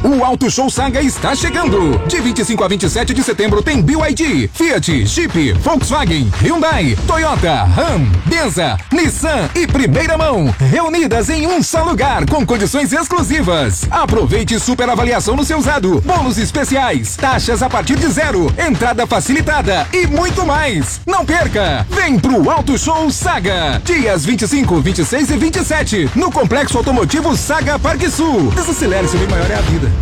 O Auto Show Saga está chegando. De 25 a 27 de setembro tem BYD, Fiat, Jeep, Volkswagen, Hyundai, Toyota, Ram, Denza, Nissan e primeira mão, reunidas em um só lugar com condições exclusivas. Aproveite super avaliação no seu usado, bônus especiais, taxas a partir de 0, entrada facilitada e muito mais. Não perca! Vem pro Auto Show Saga. Dias 25, 26 e 27 no Complexo Automotivo Saga Parque Sul. Desacelere, seu bem maior é a vida.